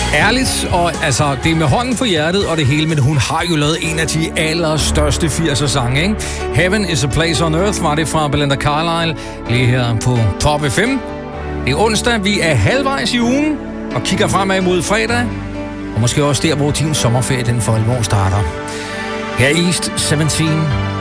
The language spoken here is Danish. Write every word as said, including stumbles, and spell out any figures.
Ærligt, og altså, det er med hånden på hjertet og det hele, men hun har jo lavet en af de allerstørste firser sange, ikke? Heaven is a Place on Earth var det fra Belinda Carlisle, lige her på Top F M. Det er onsdag, vi er halvvejs i ugen, og kigger fremad mod fredag, og måske også der, hvor din sommerferie den for alvor starter. Her er East syvogtyve.